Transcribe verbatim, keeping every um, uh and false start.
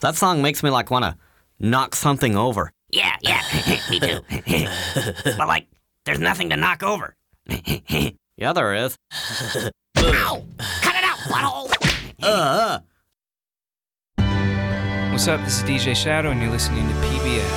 That song makes me like want to knock something over. Yeah, yeah, me too. But like, there's nothing to knock over. Yeah, there is. Ow! Cut it out, butthole! Uh. What's up? This is D J Shadow, and you're listening to P B S.